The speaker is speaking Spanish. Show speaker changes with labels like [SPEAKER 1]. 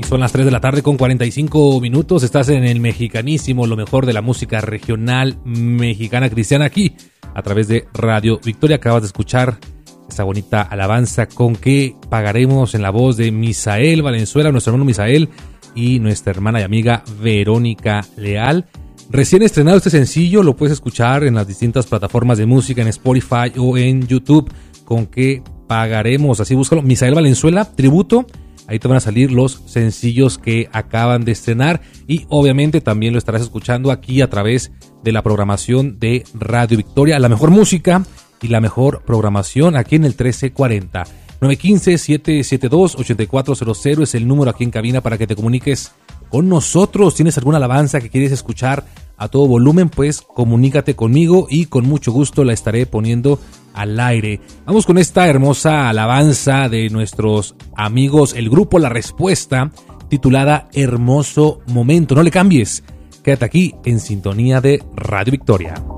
[SPEAKER 1] Son las 3 de la tarde con 45 minutos. Estás en el Mexicanísimo, lo mejor de la música regional mexicana cristiana aquí a través de Radio Victoria. Acabas de escuchar esta bonita alabanza Con qué pagaremos, en la voz de Misael Valenzuela, nuestro hermano Misael y nuestra hermana y amiga Verónica Leal. Recién estrenado este sencillo, lo puedes escuchar en las distintas plataformas de música, en Spotify o en YouTube. Con qué pagaremos, así búscalo, Misael Valenzuela, tributo. Ahí te van a salir los sencillos que acaban de estrenar y obviamente también lo estarás escuchando aquí a través de la programación de Radio Victoria. La mejor música y la mejor programación aquí en el 1340. 915-772-8400 es el número aquí en cabina para que te comuniques con nosotros. ¿Tienes alguna alabanza que quieres escuchar a todo volumen? Pues comunícate conmigo y con mucho gusto la estaré poniendo al aire. Vamos con esta hermosa alabanza de nuestros amigos, el grupo La Respuesta, titulada Hermoso Momento. No le cambies, quédate aquí en sintonía de Radio Victoria.